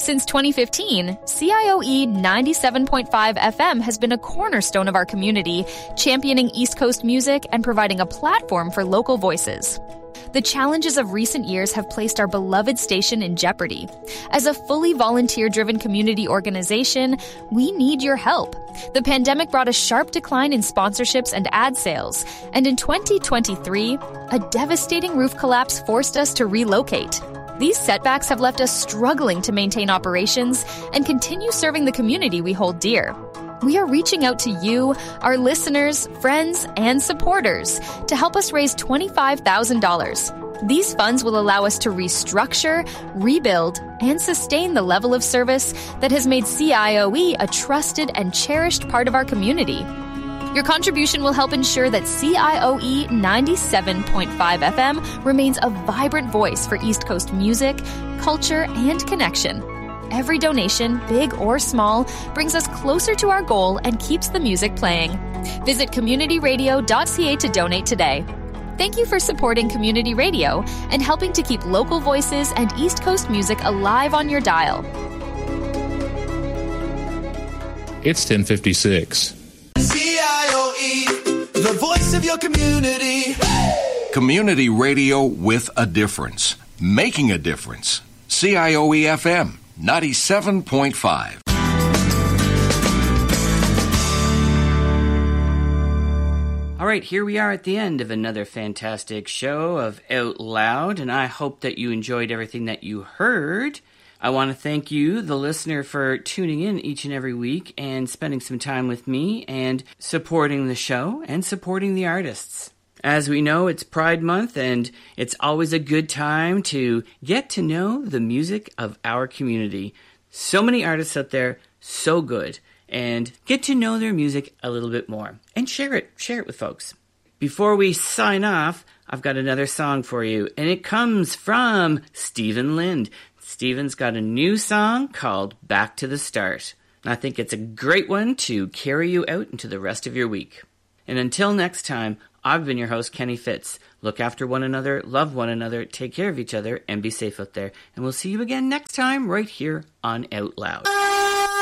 Since 2015, CIOE 97.5 FM has been a cornerstone of our community, championing East Coast music and providing a platform for local voices. The challenges of recent years have placed our beloved station in jeopardy. As a fully volunteer-driven community organization, we need your help. The pandemic brought a sharp decline in sponsorships and ad sales, and in 2023, a devastating roof collapse forced us to relocate. These setbacks have left us struggling to maintain operations and continue serving the community we hold dear. We are reaching out to you, our listeners, friends, and supporters to help us raise $25,000. These funds will allow us to restructure, rebuild, and sustain the level of service that has made CIOE a trusted and cherished part of our community. Your contribution will help ensure that CIOE 97.5 FM remains a vibrant voice for East Coast music, culture, and connection. Every donation, big or small, brings us closer to our goal and keeps the music playing. Visit communityradio.ca to donate today. Thank you for supporting community radio and helping to keep local voices and East Coast music alive on your dial. It's 10:56. CIOE, the voice of your community. Community radio with a difference. Making a difference. CIOE FM 97.5. All right, here we are at the end of another fantastic show of Out Loud, and I hope that you enjoyed everything that you heard. I want to thank you, the listener, for tuning in each and every week and spending some time with me and supporting the show and supporting the artists. As we know, it's Pride Month, and it's always a good time to get to know the music of our community. So many artists out there, so good, and get to know their music a little bit more and share it with folks. Before we sign off, I've got another song for you, and it comes from Stephen Lind. Stephen's got a new song called Back to the Start. I think it's a great one to carry you out into the rest of your week. And until next time, I've been your host, Kenny Fitz. Look after one another, love one another, take care of each other, and be safe out there. And we'll see you again next time right here on Out Loud.